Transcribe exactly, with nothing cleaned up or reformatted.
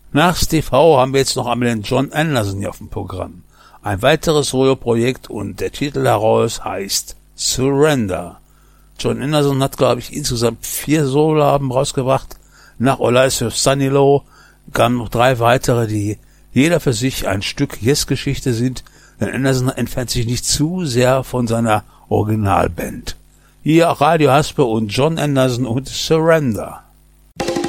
Nach Steve Howe haben wir jetzt noch einmal den Jon Anderson hier auf dem Programm. Ein weiteres Solo-Projekt und der Titel daraus heißt Surrender. Jon Anderson hat, glaube ich, insgesamt vier Soloalben rausgebracht. Nach All Eyes on Sunny Low kamen noch drei weitere, die jeder für sich ein Stück Yes-Geschichte sind, denn Anderson entfernt sich nicht zu sehr von seiner Originalband. Hier Radio Haspe und Jon Anderson und Surrender.